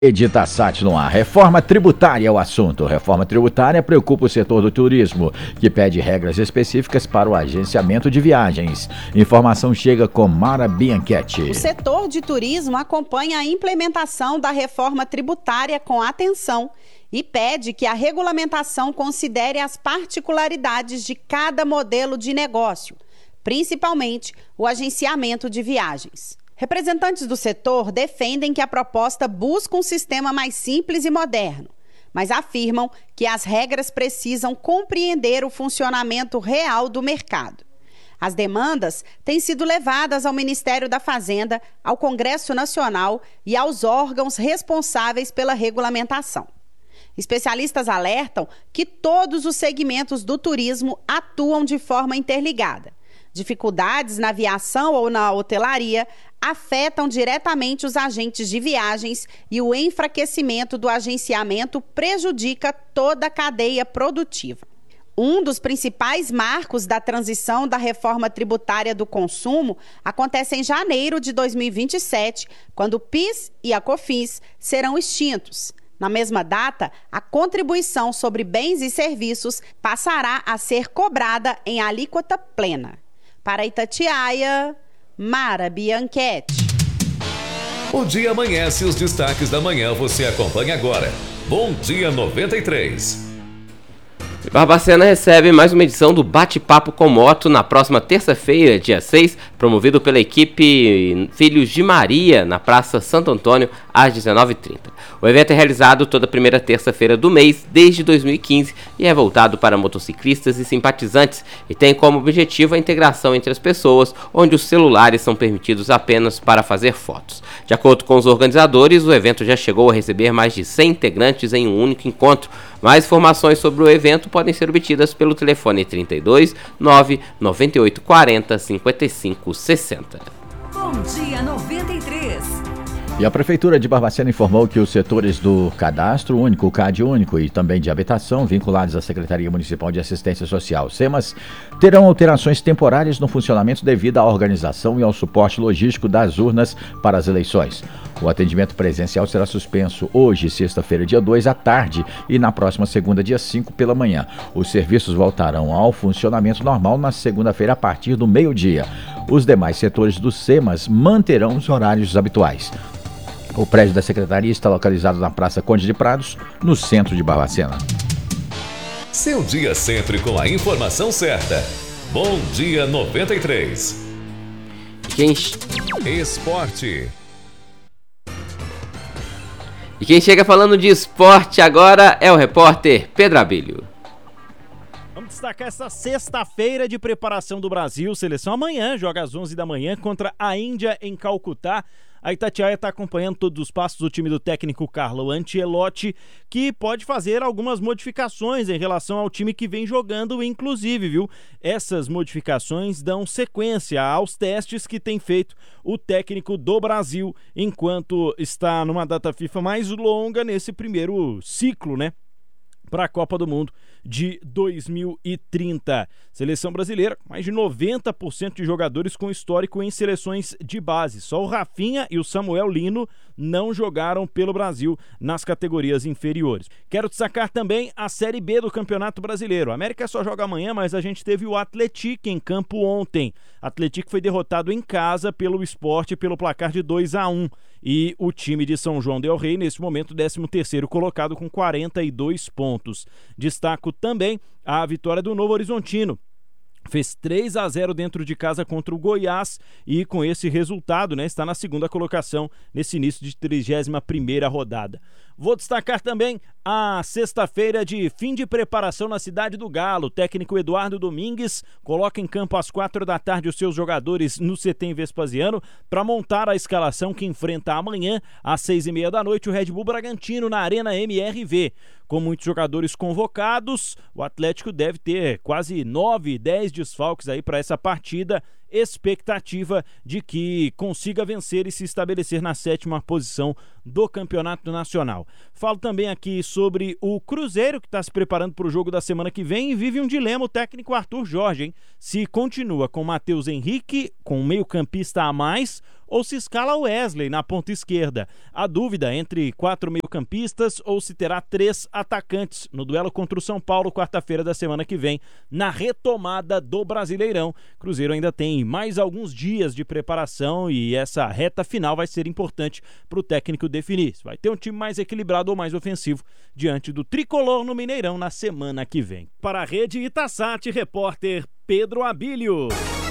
Edita Sat no ar. Reforma tributária é o assunto. Reforma tributária preocupa o setor do turismo, que pede regras específicas para o agenciamento de viagens. Informação chega com Mara Bianchetti. O setor de turismo acompanha a implementação da reforma tributária com atenção e pede que a regulamentação considere as particularidades de cada modelo de negócio, principalmente o agenciamento de viagens. Representantes do setor defendem que a proposta busca um sistema mais simples e moderno, mas afirmam que as regras precisam compreender o funcionamento real do mercado. As demandas têm sido levadas ao Ministério da Fazenda, ao Congresso Nacional e aos órgãos responsáveis pela regulamentação. Especialistas alertam que todos os segmentos do turismo atuam de forma interligada. Dificuldades na aviação ou na hotelaria afetam diretamente os agentes de viagens e o enfraquecimento do agenciamento prejudica toda a cadeia produtiva. Um dos principais marcos da transição da reforma tributária do consumo acontece em janeiro de 2027, quando o PIS e a COFINS serão extintos. Na mesma data, a contribuição sobre bens e serviços passará a ser cobrada em alíquota plena. Para Itatiaia, Mara Bianchetti. O dia amanhece, os destaques da manhã você acompanha agora. Bom Dia 93. Barbacena recebe mais uma edição do Bate-Papo com Moto na próxima terça-feira, dia 6, promovido pela equipe Filhos de Maria, na Praça Santo Antônio, às 19h30. O evento é realizado toda primeira terça-feira do mês, desde 2015, e é voltado para motociclistas e simpatizantes, e tem como objetivo a integração entre as pessoas, onde os celulares são permitidos apenas para fazer fotos. De acordo com os organizadores, o evento já chegou a receber mais de 100 integrantes em um único encontro. Mais informações sobre o evento podem ser obtidas pelo telefone 32 998 40 55 60. Bom Dia 93. E a Prefeitura de Barbacena informou que os setores do Cadastro Único, o CAD Único e também de Habitação, vinculados à Secretaria Municipal de Assistência Social, SEMAS, terão alterações temporárias no funcionamento devido à organização e ao suporte logístico das urnas para as eleições. O atendimento presencial será suspenso hoje, sexta-feira, dia 2, à tarde, e na próxima segunda, dia 5, pela manhã. Os serviços voltarão ao funcionamento normal na segunda-feira, a partir do meio-dia. Os demais setores do SEMAS manterão os horários habituais. O prédio da Secretaria está localizado na Praça Conde de Prados, no centro de Barbacena. Seu dia sempre com a informação certa. Bom Dia 93. Esporte. E quem chega falando de esporte agora é o repórter Pedro Abílio. Vamos destacar essa sexta-feira de preparação do Brasil. Seleção amanhã joga às 11 da manhã contra a Índia em Calcutá. A Itatiaia está acompanhando todos os passos do time do técnico Carlo Ancelotti, que pode fazer algumas modificações em relação ao time que vem jogando, inclusive, viu? Essas modificações dão sequência aos testes que tem feito o técnico do Brasil, enquanto está numa data FIFA mais longa nesse primeiro ciclo, né? Para a Copa do Mundo de 2030. Seleção brasileira, mais de 90% de jogadores com histórico em seleções de base. Só o Rafinha e o Samuel Lino não jogaram pelo Brasil nas categorias inferiores. Quero destacar também a Série B do Campeonato Brasileiro. A América só joga amanhã, mas a gente teve o Atlético em campo ontem. Atlético foi derrotado em casa pelo Sport pelo placar de 2-1. E o time de São João del Rei, neste momento, 13º colocado com 42 pontos. Destaco também a vitória do Novo Horizontino. Fez 3-0 dentro de casa contra o Goiás e com esse resultado, né, está na segunda colocação nesse início de 31ª rodada. Vou destacar também a sexta-feira de fim de preparação na Cidade do Galo. O técnico Eduardo Domingues coloca em campo às 4 da tarde os seus jogadores no CT em Vespasiano para montar a escalação que enfrenta amanhã às 6h30 da noite o Red Bull Bragantino na Arena MRV. Com muitos jogadores convocados, o Atlético deve ter quase 9, 10 desfalques aí para essa partida. Expectativa de que consiga vencer e se estabelecer na 7ª posição do Campeonato Nacional. Falo também aqui sobre o Cruzeiro, que está se preparando para o jogo da semana que vem e vive um dilema o técnico Arthur Jorge, hein? Se continua com Matheus Henrique, com um meio-campista a mais, ou se escala o Wesley na ponta esquerda. A dúvida entre 4 meio-campistas ou se terá 3 atacantes no duelo contra o São Paulo, quarta-feira da semana que vem, na retomada do Brasileirão. Cruzeiro ainda tem mais alguns dias de preparação e essa reta final vai ser importante para o técnico definir se vai ter um time mais equilibrado ou mais ofensivo diante do Tricolor no Mineirão na semana que vem. Para a Rede Itasat, repórter Pedro Abílio.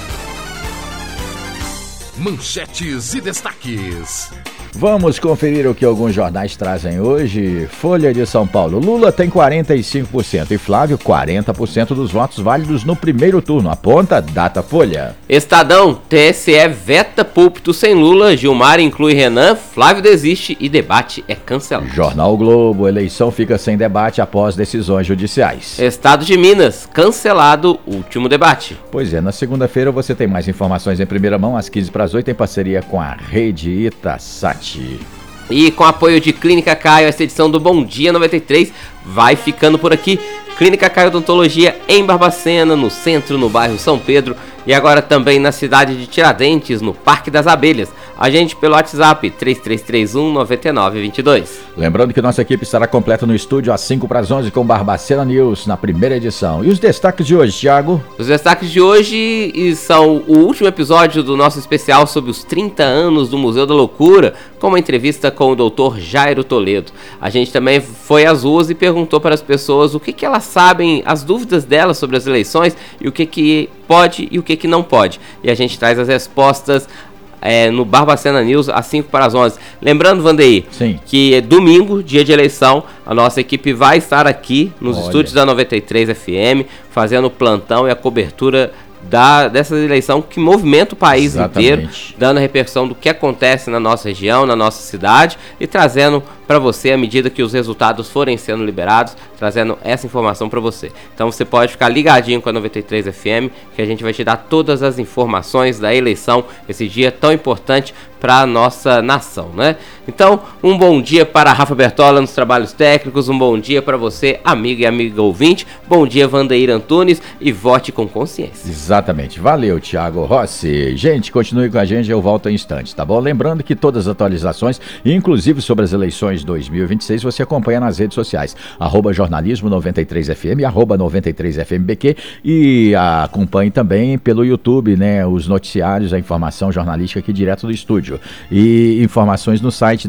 Manchetes e destaques. Vamos conferir o que alguns jornais trazem hoje. Folha de São Paulo. Lula tem 45% e Flávio 40% dos votos válidos no primeiro turno. Aponta Datafolha. Estadão. TSE veta púlpito sem Lula. Gilmar inclui Renan. Flávio desiste e debate é cancelado. Jornal Globo. Eleição fica sem debate após decisões judiciais. Estado de Minas. Cancelado último debate. Pois é, na segunda-feira você tem mais informações em primeira mão, às 7:45, em parceria com a Rede Itasat. E com apoio de Clínica Caio, essa edição do Bom Dia 93 vai ficando por aqui. Clínica Caio Odontologia em Barbacena, no centro, no bairro São Pedro, e agora também na cidade de Tiradentes, no Parque das Abelhas. A gente pelo WhatsApp 3331-9922. Lembrando que nossa equipe estará completa no estúdio às 5:11 com Barbacena News na primeira edição. E os destaques de hoje, Thiago? Os destaques de hoje são o último episódio do nosso especial sobre os 30 anos do Museu da Loucura, com uma entrevista com o Dr. Jairo Toledo. A gente também foi às ruas e perguntou para as pessoas o que elas sabem, as dúvidas delas sobre as eleições e o que pode e o que não pode. E a gente traz as respostas no Barbacena News às 5:11. Lembrando, Vandeir, que é domingo, dia de eleição, a nossa equipe vai estar aqui nos estúdios da 93 FM, fazendo o plantão e a cobertura dessa eleição que movimenta o país inteiro, dando a repercussão do que acontece na nossa região, na nossa cidade e trazendo para você, à medida que os resultados forem sendo liberados, trazendo essa informação para você. Então você pode ficar ligadinho com a 93 FM, que a gente vai te dar todas as informações da eleição, esse dia tão importante para a nossa nação, né? Então, um bom dia para Rafa Bertola nos trabalhos técnicos, um bom dia para você, amigo e amiga ouvinte, bom dia, Vandeir Antunes, e vote com consciência. Exatamente, valeu, Thiago Rossi. Gente, continue com a gente, eu volto em instantes, tá bom? Lembrando que todas as atualizações, inclusive sobre as eleições 2026, você acompanha nas redes sociais, @jornalismo93fm, @93fmbq, e acompanhe também pelo YouTube, né, os noticiários, a informação jornalística aqui direto do estúdio. E informações no site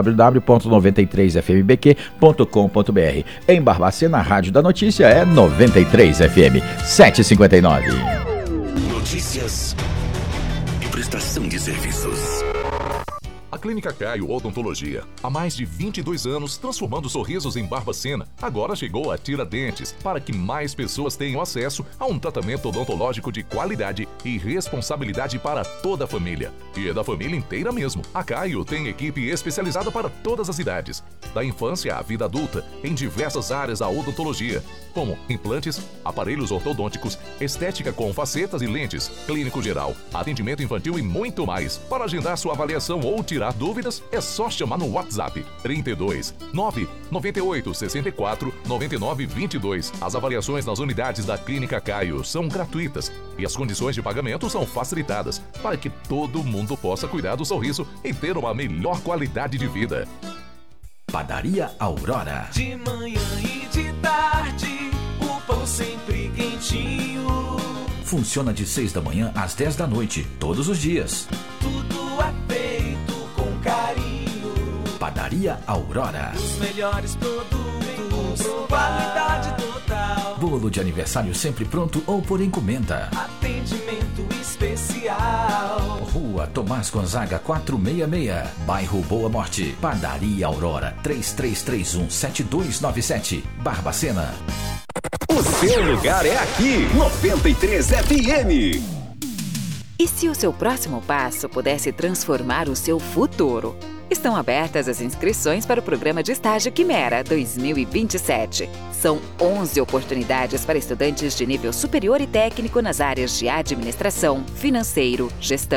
www.93fmbq.com.br. Em Barbacena, a Rádio da Notícia é 93 FM 759. Notícias e prestação de serviços. A Clínica Caio Odontologia, há mais de 22 anos transformando sorrisos em Barbacena, agora chegou a Tiradentes, para que mais pessoas tenham acesso a um tratamento odontológico de qualidade e responsabilidade para toda a família. E é da família inteira mesmo. A Caio tem equipe especializada para todas as idades, da infância à vida adulta, em diversas áreas da odontologia, como implantes, aparelhos ortodônticos, estética com facetas e lentes, clínico geral, atendimento infantil e muito mais. Para agendar sua avaliação ou tirar dúvidas, é só chamar no WhatsApp 32 998 64 99 22. As avaliações nas unidades da Clínica Caio são gratuitas e as condições de pagamento são facilitadas para que todo mundo possa cuidar do sorriso e ter uma melhor qualidade de vida. Padaria Aurora. De manhã e de tarde, o pão sempre quentinho. Funciona de 6 da manhã às 10 da noite, todos os dias. Tudo é feito com carinho. Padaria Aurora. Os melhores produtos, qualidade total. Bolo de aniversário sempre pronto ou por encomenda. Atendimento especial. Rua Tomás Gonzaga 466, bairro Boa Morte. Padaria Aurora, 3331-7297, Barbacena. O seu lugar é aqui, 93 FM. E se o seu próximo passo pudesse transformar o seu futuro? Estão abertas as inscrições para o programa de estágio Quimera 2027. São 11 oportunidades para estudantes de nível superior e técnico nas áreas de administração, financeiro, gestão,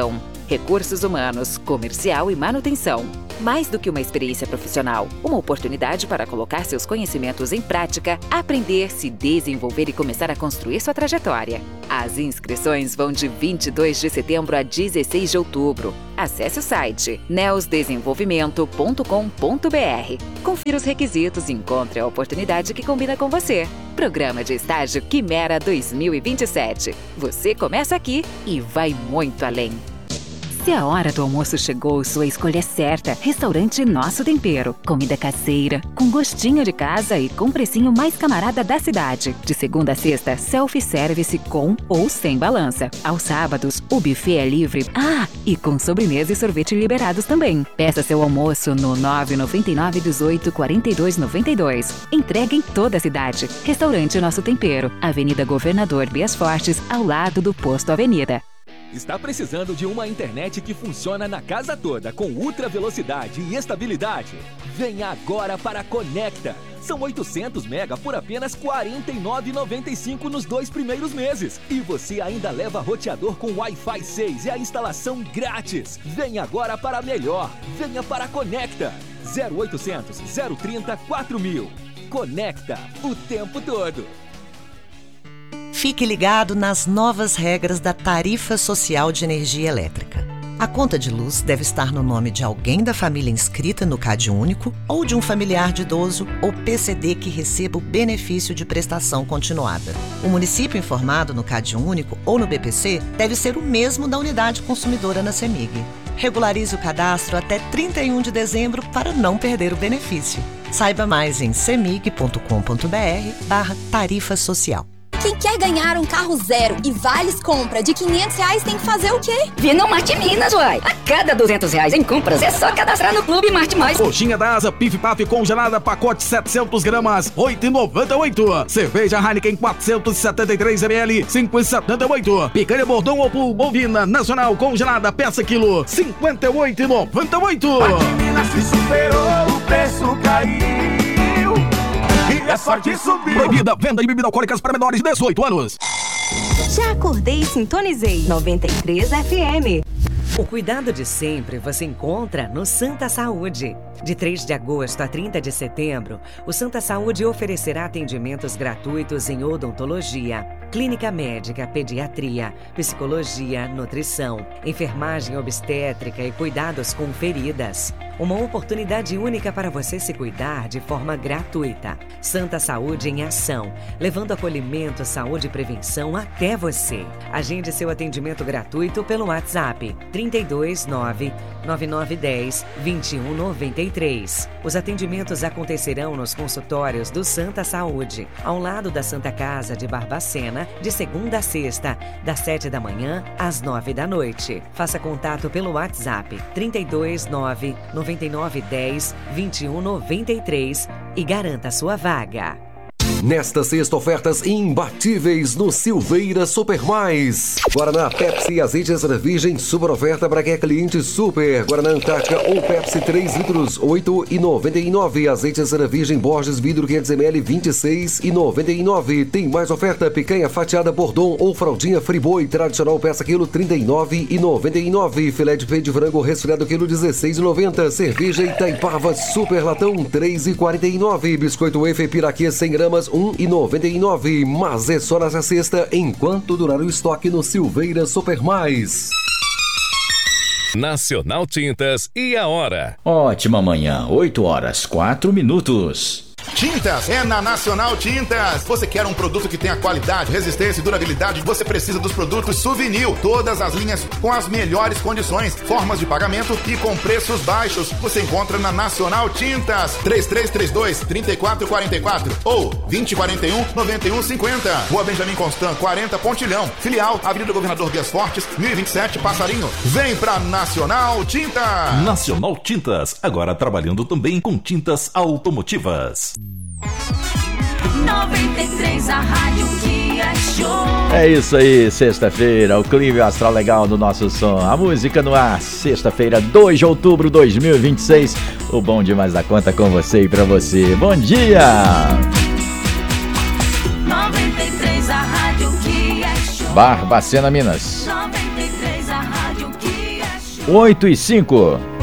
recursos humanos, comercial e manutenção. Mais do que uma experiência profissional, uma oportunidade para colocar seus conhecimentos em prática, aprender, se desenvolver e começar a construir sua trajetória. As inscrições vão de 22 de setembro a 16 de outubro. Acesse o site neosdesenvolvimento.com.br. Confira os requisitos e encontre a oportunidade que combina com você. Programa de Estágio Quimera 2027. Você começa aqui e vai muito além. Se a hora do almoço chegou, sua escolha é certa. Restaurante Nosso Tempero. Comida caseira, com gostinho de casa e com precinho mais camarada da cidade. De segunda a sexta, self-service com ou sem balança. Aos sábados, o buffet é livre. E com sobremesa e sorvete liberados também. Peça seu almoço no 999 18 42 92. Entrega em toda a cidade. Restaurante Nosso Tempero. Avenida Governador Bias Fortes, ao lado do Posto Avenida. Está precisando de uma internet que funciona na casa toda, com ultra velocidade e estabilidade? Venha agora para a Conecta. São 800 mega por apenas R$ 49,95 nos 2 primeiros meses. E você ainda leva roteador com Wi-Fi 6 e a instalação grátis. Venha agora para a melhor. Venha para a Conecta. 0800 030 4000. Conecta o tempo todo. Fique ligado nas novas regras da Tarifa Social de Energia Elétrica. A conta de luz deve estar no nome de alguém da família inscrita no CAD Único ou de um familiar de idoso ou PCD que receba o benefício de prestação continuada. O município informado no CAD Único ou no BPC deve ser o mesmo da unidade consumidora na CEMIG. Regularize o cadastro até 31 de dezembro para não perder o benefício. Saiba mais em cemig.com.br/tarifa social. Quem quer ganhar um carro zero e vales compra de R$500 tem que fazer o quê? Vir no Marte Minas, uai. A cada R$200 em compras é só cadastrar no Clube Marte Mais. Coxinha da Asa Pif Paf congelada, pacote 700 gramas, R$ 8,98. Cerveja Heineken 473 ml, 5,78. Picanha Bordão ou Pool bovina nacional congelada, peça quilo, R$ 58,98. Marte Minas se superou, o preço caiu. É sorte subir. Proibida venda de bebidas alcoólicas para menores de 18 anos. Já acordei e sintonizei 93 FM. O cuidado de sempre você encontra no Santa Saúde. De 3 de agosto a 30 de setembro, o Santa Saúde oferecerá atendimentos gratuitos em odontologia, clínica médica, pediatria, psicologia, nutrição, enfermagem obstétrica e cuidados com feridas. Uma oportunidade única para você se cuidar de forma gratuita. Santa Saúde em ação, levando acolhimento, saúde e prevenção até você. Agende seu atendimento gratuito pelo WhatsApp 329-9910-2193. Os atendimentos acontecerão nos consultórios do Santa Saúde, ao lado da Santa Casa de Barbacena, de segunda a sexta, das 7 da manhã às 9 da noite. Faça contato pelo WhatsApp 329-9910-2193 e garanta sua vaga. Nesta sexta, ofertas imbatíveis no Silveira Super Mais. Guaraná, Pepsi e azeite extra virgem, super oferta para quem é cliente super. Guaraná Antártica ou Pepsi 3 litros, R$ 8,99. Azeite extra virgem Borges vidro 500 ml, R$ 26,99. Tem mais oferta, picanha fatiada Bordon ou fraldinha Friboi tradicional peça quilo, R$ 39,99. Filé de peito de frango resfriado quilo, R$ 16,90. Cerveja Itaipava super latão, R$ 3,49. Biscoito wafer Piraquê 100 gramas, R$ 1,99. Mas é só nessa sexta, enquanto durar o estoque no Silveira Super Mais. Nacional Tintas e a hora. Ótima manhã, 8h04. Tintas é na Nacional Tintas. Você quer um produto que tenha qualidade, resistência e durabilidade? Você precisa dos produtos Souvenir. Todas as linhas com as melhores condições, formas de pagamento e com preços baixos. Você encontra na Nacional Tintas. 3332-3444 ou 2041-9150. Rua Benjamin Constant, 40 Pontilhão. Filial, Avenida Governador Bias Fortes, 1027 Passarinho. Vem pra Nacional Tintas. Nacional Tintas, agora trabalhando também com tintas automotivas. 93, a rádio que é show. É isso aí, sexta-feira, o clima astral legal do nosso som. A música no ar, sexta-feira, 2 de outubro de 2026. O bom demais da conta com você e pra você. Bom dia! 93, a rádio que é show. Barbacena, Minas. 93, a rádio que é show. 8 e 5.